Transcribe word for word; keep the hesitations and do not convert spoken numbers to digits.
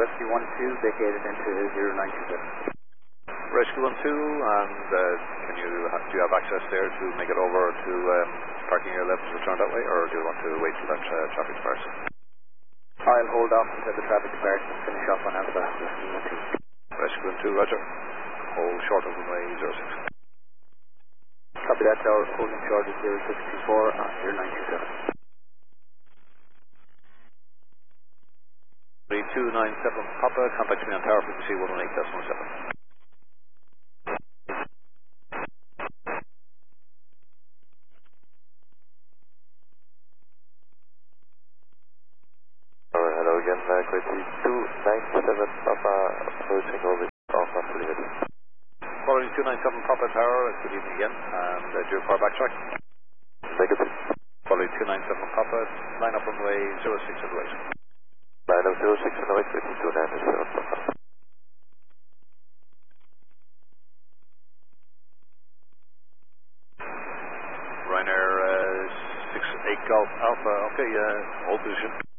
Rescue one two, vacated into zero nine two seven. Rescue one two, and uh, can you have, do you have access there to make it over to um, parking area levels, return that way, or do you want to wait till that uh, traffic starts? I'll hold off until the traffic starts and finish off on Alpha Rescue one two. Rescue one two, roger. Hold short of runway zero six. Copy that, tower, holding short of zero six two four on zero nine two seven. two nine seven Papa, contact me on tower frequency one one eight point seven. Hello again, uh, Quality two nine seven Papa, approaching orbit Alpha Flight. Following two nine seven Papa Tower, good evening again, and uh, do you require backtrack? Negative. Following two nine seven Papa, line up runway zero six and wait. Line up zero six and wait, Quality two nine seven Papa. Ryanair uh, six eight Golf Alpha, okay, uh, hold position.